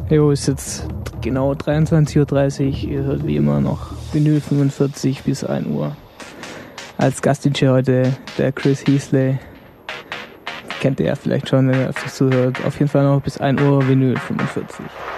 Jo, ist jetzt genau 23.30 Uhr. Ihr hört wie immer noch Vinyl 45 bis 1 Uhr. Als Gast-DJ heute der Chris Heasley. Kennt ihr ja vielleicht schon, wenn ihr öfters zuhört. Auf jeden Fall noch bis 1 Uhr Vinyl 45.